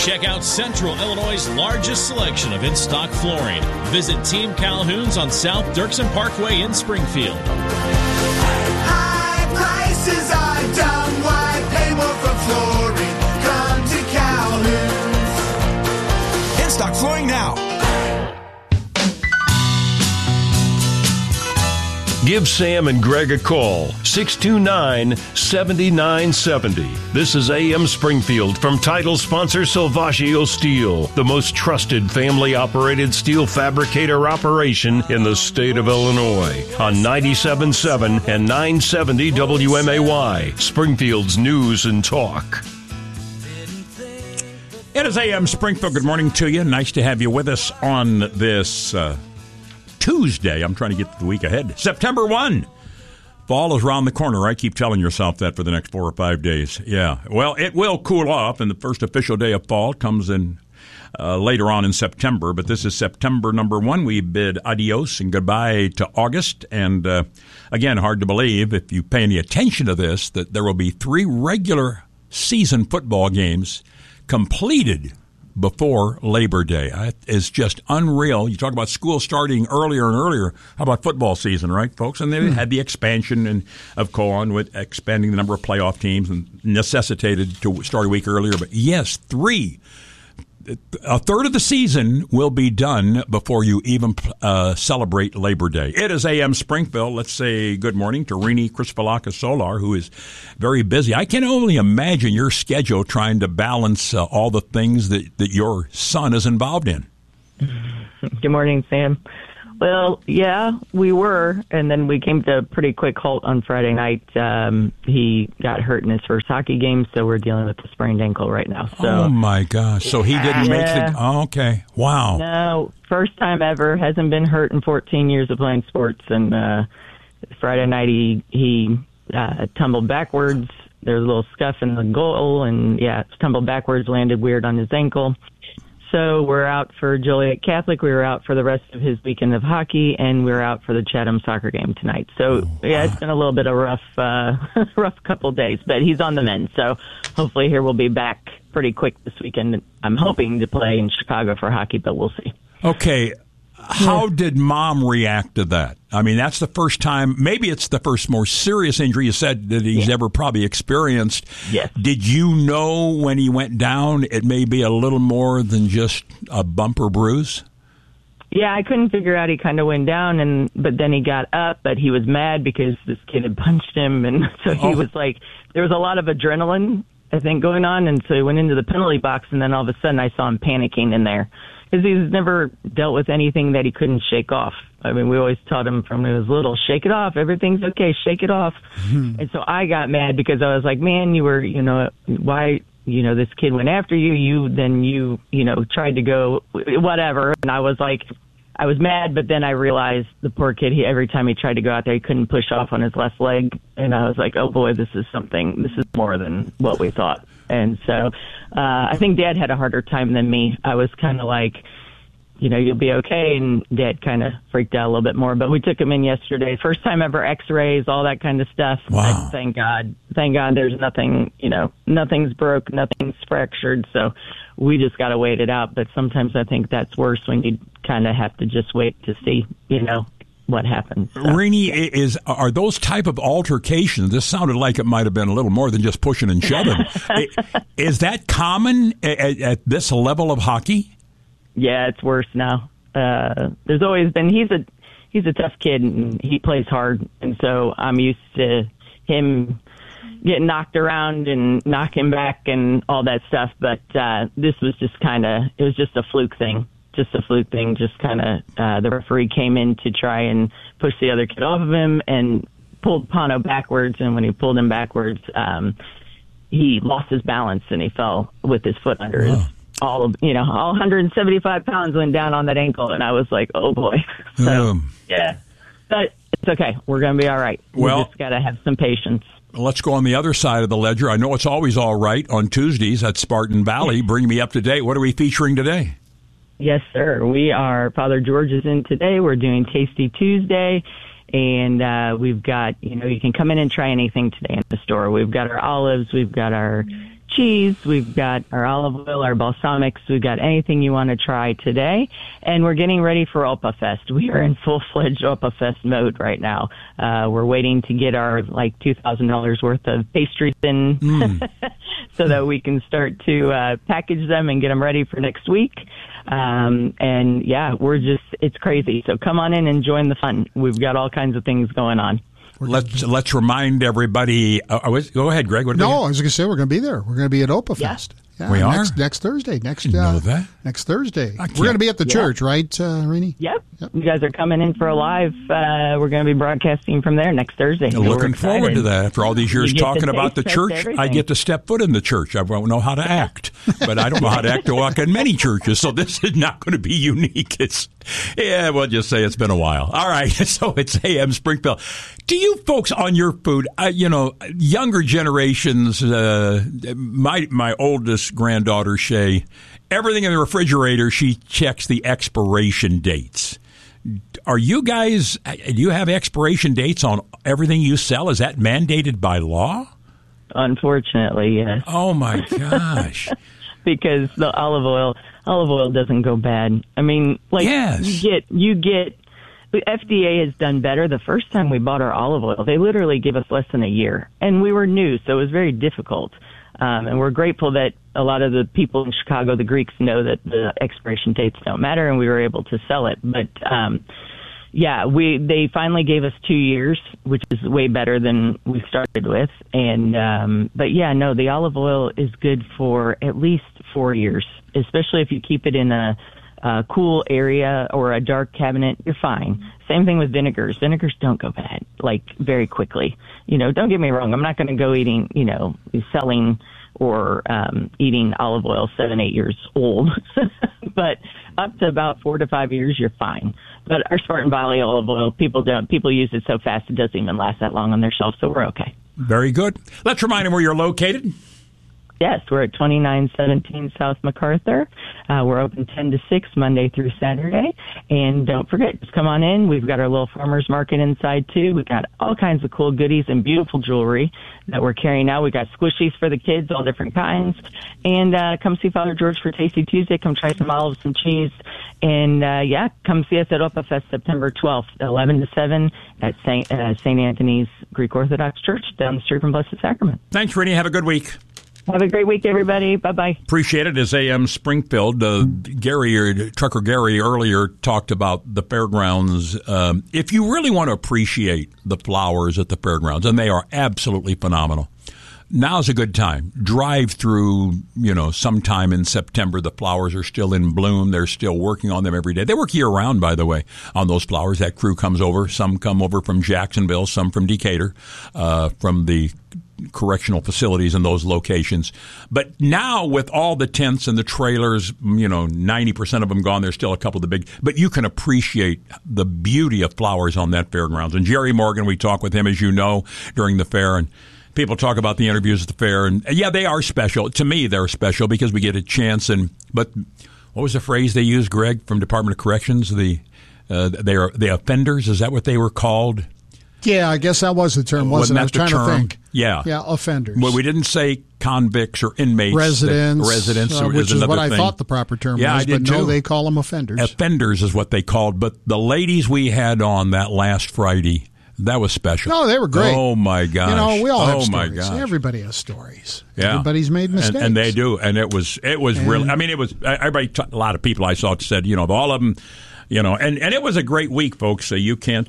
Check out Central Illinois' largest selection of in-stock flooring. Visit Team Calhoun's on South Dirksen Parkway in Springfield. High prices are dumb. Why pay more for flooring? Come to Calhoun's. In-stock flooring now. Give Sam and Greg a call, 629-7970. This is AM Springfield from title sponsor Salvaggio Steel, the most trusted family-operated steel fabricator operation in the state of Illinois, on 97.7 and 970 WMAY, Springfield's News and Talk. It is AM Springfield. Good morning to you. Nice to have you with us on this Tuesday. I'm trying to get the week ahead. September 1. Fall is around the corner, right? Keep telling yourself that for the next 4 or 5 days. Yeah. Well, it will cool off, and the first official day of fall comes in later on in September. But this is September number 1. We bid adios and goodbye to August. And again, hard to believe, if you pay any attention to this, that there will be 3 regular season football games completed before Labor Day. It is just unreal. You talk about school starting earlier and earlier. How about football season, right, folks? And they had the expansion of Cohen with expanding the number of playoff teams and necessitated to start a week earlier. But yes, 3. A third of the season will be done before you even celebrate Labor Day. It is AM Springfield. Let's say good morning to Rini Krispalakis-Solar, who is very busy. I can only imagine your schedule trying to balance all the things that your son is involved in. Good morning, Sam. Well, yeah, we were, and then we came to a pretty quick halt on Friday night. He got hurt in his first hockey game, so we're dealing with a sprained ankle right now. So, oh, my gosh. So he didn't make the... Oh, okay. Wow. No, first time ever. Hasn't been hurt in 14 years of playing sports. And Friday night he tumbled backwards. There was a little scuff in the goal, and, tumbled backwards, landed weird on his ankle. So we're out for Joliet Catholic. We were out for the rest of his weekend of hockey, and we're out for the Chatham soccer game tonight. So, it's been a little bit of rough couple days, but he's on the mend. So hopefully here we'll be back pretty quick this weekend. I'm hoping to play in Chicago for hockey, but we'll see. Okay. How did Mom react to that? I mean, that's the first time, maybe it's the first more serious injury you said that he's ever probably experienced. Yes. Did you know when he went down it may be a little more than just a bump or bruise? Yeah, I couldn't figure out. He kind of went down, but then he got up, but he was mad because this kid had punched him, and so he was like, there was a lot of adrenaline, I think, going on, and so he went into the penalty box, and then all of a sudden I saw him panicking in there. Because he's never dealt with anything that he couldn't shake off. I mean, we always taught him from when he was little, shake it off. Everything's okay. Shake it off. Mm-hmm. And so I got mad because I was like, man, you were, why, this kid went after you. You tried to go whatever. And I was like, I was mad, but then I realized the poor kid, every time he tried to go out there, he couldn't push off on his left leg. And I was like, oh boy, this is more than what we thought. And so I think Dad had a harder time than me. I was kind of like, you'll be okay. And Dad kind of freaked out a little bit more. But we took him in yesterday. First time ever x-rays, all that kind of stuff. Wow. Thank God there's nothing, nothing's broke, nothing's fractured. So we just got to wait it out. But sometimes I think that's worse when you kind of have to just wait to see, what happens. So, Rini, are those type of altercations, this sounded like it might have been a little more than just pushing and shoving. Is that common at this level of hockey? Yeah, it's worse now. There's always been, he's a tough kid and he plays hard. And so I'm used to him getting knocked around and knocking back and all that stuff. But this was just it was just a fluke thing. Just kind of, the referee came in to try and push the other kid off of him and pulled Pano backwards. And when he pulled him backwards, he lost his balance and he fell with his foot under his, all 175 pounds went down on that ankle. And I was like, oh boy. So, yeah, but it's okay. We're going to be all right. Well, we just got to have some patience. Let's go on the other side of the ledger. I know it's always all right on Tuesdays at Spartan Valley. Bring me up to date. What are we featuring today? Yes, sir. Father George is in today. We're doing Tasty Tuesday, and we've got, you can come in and try anything today in the store. We've got our olives, we've got our cheese. We've got our olive oil, our balsamics. We've got anything you want to try today. And we're getting ready for Opa Fest. We are in full-fledged Opa Fest mode right now. We're waiting to get our $2,000 worth of pastries in so that we can start to package them and get them ready for next week. And yeah, it's crazy. So come on in and join the fun. We've got all kinds of things going on. Let's remind everybody. Go ahead, Greg. I was going to say we're going to be there. We're going to be at Opa Fest. Yeah, we are next Thursday. Next Thursday. We're going to be at the church, right, Rini? Yep. You guys are coming in for a live. We're going to be broadcasting from there next Thursday. Looking forward to that. After all these years talking about the church, everything. I get to step foot in the church. I won't know how to act, but I don't know how to act to walk in many churches. So this is not going to be unique. We'll just say it's been a while. All right. So it's AM Springfield. Do you folks on your food, younger generations, my oldest granddaughter, Shay, everything in the refrigerator, she checks the expiration dates. Are you guys, do you have expiration dates on everything you sell? Is that mandated by law? Unfortunately, yes. Oh, my gosh. Because the olive oil doesn't go bad. I mean, yes. you get, the FDA has done better. The first time we bought our olive oil, they literally gave us less than a year. And we were new, so it was very difficult. And we're grateful that a lot of the people in Chicago, the Greeks, know that the expiration dates don't matter, and we were able to sell it. But, they finally gave us 2 years, which is way better than we started with. And the olive oil is good for at least 4 years, especially if you keep it in a cool area or a dark cabinet. You're fine. Same thing with vinegars. Vinegars don't go bad, very quickly. Don't get me wrong. I'm not going to go selling or eating olive oil 7-8 years old, but up to about 4 to 5 years, you're fine. But our Spartan Valley olive oil, people use it so fast it doesn't even last that long on their shelf, so we're okay. Very good. Let's remind them where you're located. Yes, we're at 2917 South MacArthur. We're open 10 to 6 Monday through Saturday. And don't forget, just come on in. We've got our little farmers market inside, too. We've got all kinds of cool goodies and beautiful jewelry that we're carrying now. We've got squishies for the kids, all different kinds. And come see Father George for Tasty Tuesday. Come try some olives and cheese. And, come see us at Opa Fest September 12th, 11 to 7 at St. Anthony's Greek Orthodox Church down the street from Blessed Sacrament. Thanks, Rennie. Have a good week. Have a great week, everybody. Bye-bye. Appreciate it. As AM Springfield, Trucker Gary earlier talked about the fairgrounds. If you really want to appreciate the flowers at the fairgrounds, and they are absolutely phenomenal, now's a good time. Drive through, sometime in September. The flowers are still in bloom. They're still working on them every day. They work year-round, by the way, on those flowers. That crew comes over. Some come over from Jacksonville, some from Decatur, from the correctional facilities in those locations. But now with all the tents and the trailers, 90% of them gone, there's still a couple of the big, but you can appreciate the beauty of flowers on that fairgrounds. And Jerry Morgan, we talk with him, as you know, during the fair, and people talk about the interviews at the fair, and they are special. To me, they're special because we get a chance. But what was the phrase they used, Greg, from Department of Corrections? They are the offenders. Is that what they were called? Yeah, I guess that was the term, wasn't it? I was trying to think. Yeah. Yeah, offenders. Well, we didn't say convicts or inmates. Residents, which is what thing. I thought the proper term was, but no, they call them offenders. Offenders is what they called. But the ladies we had on that last Friday, that was special. No, they were great. Oh, my gosh. We all have stories. My gosh. Everybody has stories. Yeah. Everybody's made mistakes. And they do. And it was really, it was, everybody, a lot of people I saw said, all of them, and it was a great week, folks. So you can't,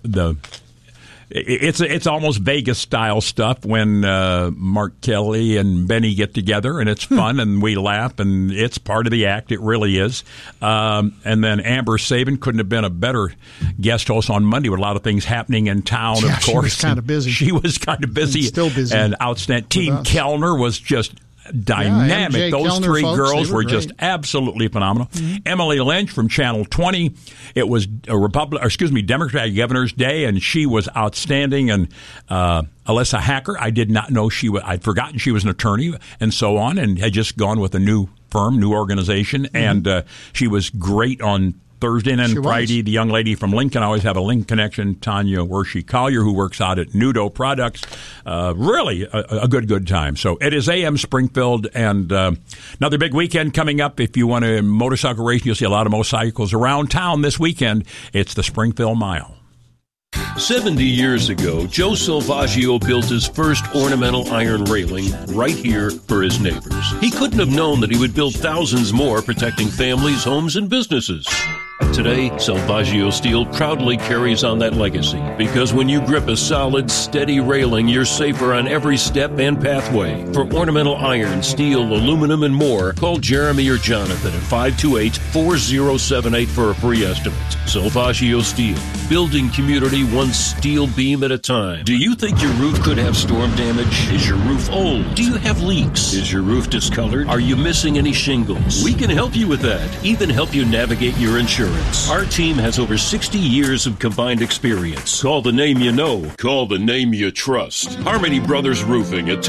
It's almost Vegas style stuff when Mark Kelly and Benny get together, and it's fun and we laugh, and it's part of the act. It really is. And then Amber Sabin couldn't have been a better guest host on Monday with a lot of things happening in town. Yeah, of course, she was kind of busy. She was kind of busy, and still busy, and outstanding. Team Kellner was just dynamic. Yeah, those Kellner three folks, girls were great. just absolutely phenomenal. Mm-hmm. Emily Lynch from Channel 20. It was Democratic Governor's Day, and she was outstanding. And Alyssa Hacker, I did not know I'd forgotten she was an attorney and so on, and had just gone with a new firm, new organization, and she was great on Thursday and then Friday, the young lady from Lincoln, I always have a Link connection, Tanya Wershey-Collier, who works out at Nudo Products. Really a good time. So it is AM Springfield, and another big weekend coming up. If you want a motorcycle race, you'll see a lot of motorcycles around town this weekend. It's the Springfield Mile. 70 years ago, Joe Salvaggio built his first ornamental iron railing right here for his neighbors. He couldn't have known that he would build thousands more, protecting families, homes, and businesses. Today, Salvaggio Steel proudly carries on that legacy, because when you grip a solid, steady railing, you're safer on every step and pathway. For ornamental iron, steel, aluminum, and more, call Jeremy or Jonathan at 528-4078 for a free estimate. Salvaggio Steel, building community one steel beam at a time. Do you think your roof could have storm damage? Is your roof old? Do you have leaks? Is your roof discolored? Are you missing any shingles? We can help you with that, even help you navigate your insurance. Our team has over 60 years of combined experience. Call the name you know. Call the name you trust. Harmony Brothers Roofing at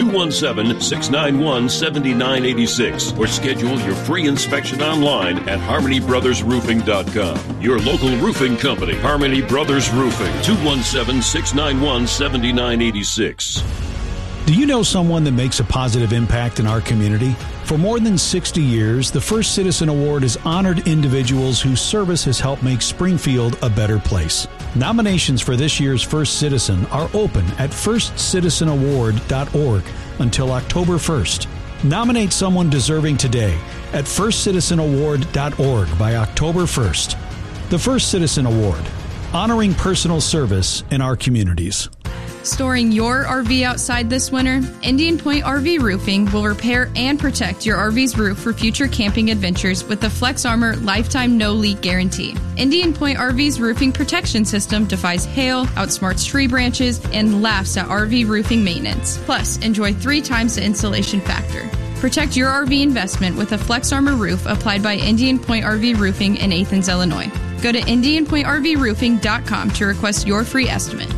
217-691-7986, or schedule your free inspection online at harmonybrothersroofing.com. Your local roofing company, Harmony Brothers Roofing, 217-691-7986. Do you know someone that makes a positive impact in our community? For more than 60 years, the First Citizen Award has honored individuals whose service has helped make Springfield a better place. Nominations for this year's First Citizen are open at firstcitizenaward.org until October 1st. Nominate someone deserving today at firstcitizenaward.org by October 1st. The First Citizen Award, honoring personal service in our communities. Storing your RV outside this winter? Indian Point RV Roofing will repair and protect your RV's roof for future camping adventures with the Flex Armor Lifetime No Leak Guarantee. Indian Point RV's roofing protection system defies hail, outsmarts tree branches, and laughs at RV roofing maintenance. Plus, enjoy 3 times the insulation factor. Protect your RV investment with a Flex Armor roof applied by Indian Point RV Roofing in Athens, Illinois. Go to IndianPointRVRoofing.com to request your free estimate.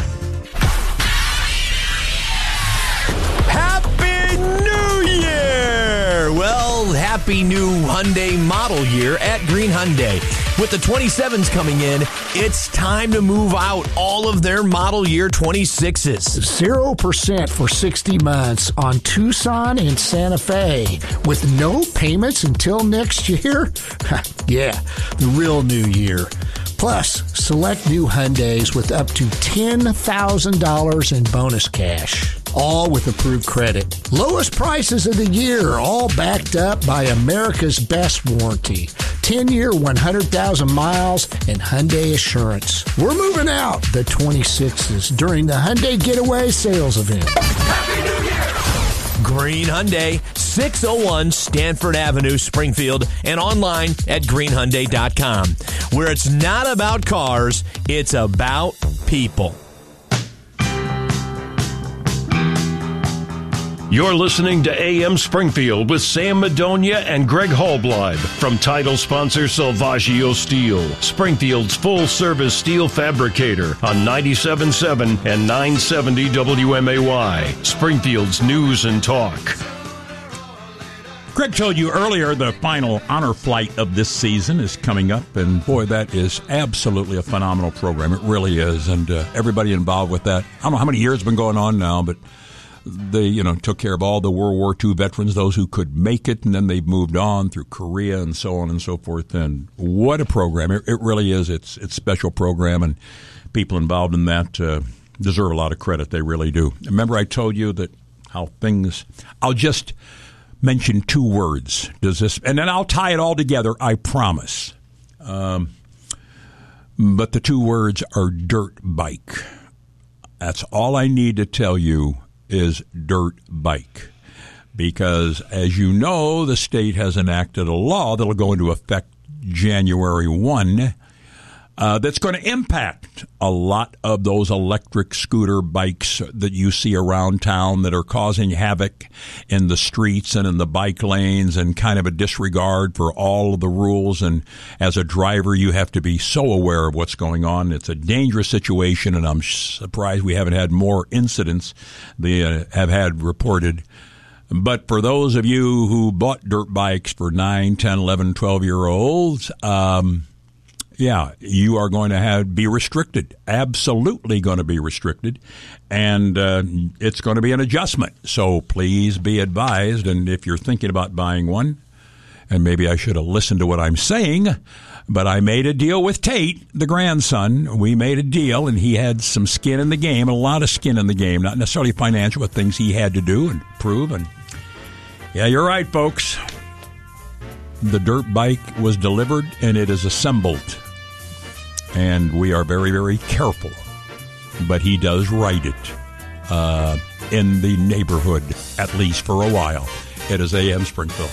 Happy new Hyundai model year at Green Hyundai. With the 27s coming in, it's time to move out all of their model year 26s. 0% for 60 months on Tucson and Santa Fe with no payments until next year? Yeah, the real new year. Plus, select new Hyundais with up to $10,000 in bonus cash. All with approved credit. Lowest prices of the year, all backed up by America's best warranty. 10-year, 100,000 miles, and Hyundai Assurance. We're moving out the 26s during the Hyundai Getaway sales event. Happy New Year! Green Hyundai, 601 Stanford Avenue, Springfield, and online at greenhyundai.com, where it's not about cars, it's about people. You're listening to AM Springfield with Sam Madonia and Greg Hallbleib from title sponsor Salvaggio Steel, Springfield's full-service steel fabricator on 97.7 and 970 WMAY, Springfield's News and Talk. Greg told you earlier the final honor flight of this season is coming up, and boy, that is absolutely a phenomenal program. It really is, and everybody involved with that. I don't know how many years it's been going on now, but they, took care of all the World War II veterans, those who could make it, and then they've moved on through Korea and so on and so forth. And what a program. It really is. It's a special program, and people involved in that deserve a lot of credit. They really do. Remember I told you that how things – I'll just mention 2 words. Does this – and then I'll tie it all together, I promise. But the 2 words are dirt bike. That's all I need to tell you is dirt bike, because as you know, the state has enacted a law that'll go into effect January 1 that's going to impact a lot of those electric scooter bikes that you see around town that are causing havoc in the streets and in the bike lanes, and kind of a disregard for all of the rules. And as a driver, you have to be so aware of what's going on. It's a dangerous situation, and I'm surprised we haven't had more incidents they have had reported. But for those of you who bought dirt bikes for 9, 10, 11, 12-year-olds, Yeah, you are going to be restricted, absolutely going to be restricted, and it's going to be an adjustment. So please be advised, and if you're thinking about buying one, and maybe I should have listened to what I'm saying, but I made a deal with Tate, the grandson. We made a deal, and he had some skin in the game, a lot of skin in the game, not necessarily financial, but things he had to do and prove. And yeah, you're right, folks. The dirt bike was delivered, and it is assembled. And we are very, very careful. But he does ride it in the neighborhood, at least for a while. It is AM Springfield.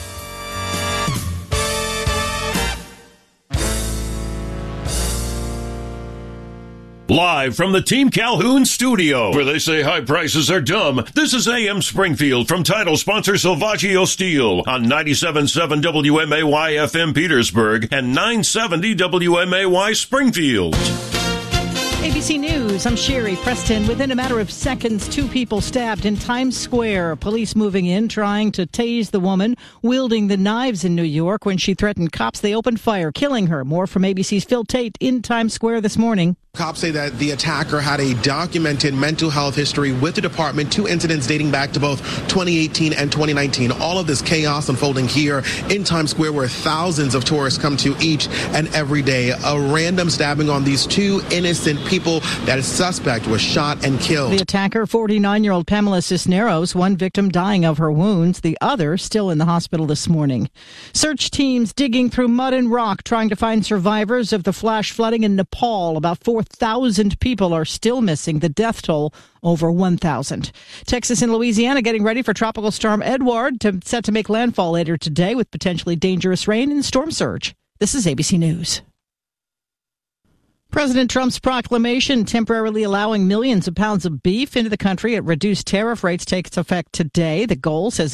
Live from the Team Calhoun studio, where they say high prices are dumb, this is AM Springfield from title sponsor Salvaggio Steel on 97.7 WMAY FM Petersburg and 970 WMAY Springfield. ABC News, I'm Sherry Preston. Within a matter of seconds, 2 people stabbed in Times Square. Police moving in, trying to tase the woman wielding the knives in New York. When she threatened cops, they opened fire, killing her. More from ABC's Phil Tate in Times Square this morning. Cops say that the attacker had a documented mental health history with the department, 2 incidents dating back to both 2018 and 2019. All of this chaos unfolding here in Times Square, where thousands of tourists come to each and every day. A random stabbing on these 2 innocent people. That suspect was shot and killed. The attacker, 49-year-old Pamela Cisneros, one victim dying of her wounds, the other still in the hospital this morning. Search teams digging through mud and rock, trying to find survivors of the flash flooding in Nepal. About 4,000 people are still missing. The death toll over 1,000. Texas and Louisiana getting ready for Tropical Storm Edward, set to make landfall later today with potentially dangerous rain and storm surge. This is ABC News. President Trump's proclamation temporarily allowing millions of pounds of beef into the country at reduced tariff rates takes effect today. The goal, says